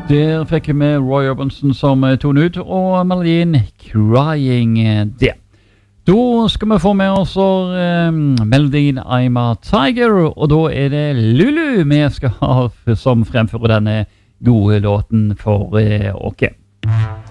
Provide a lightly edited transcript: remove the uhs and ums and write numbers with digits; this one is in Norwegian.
Der fikk vi med Roy Orbison som tone ut, og melodien Crying der. Da skal vi få med oss melodien I'm a Tiger, og da det Lulu vi skal ha som fremfører denne gode låten for oss.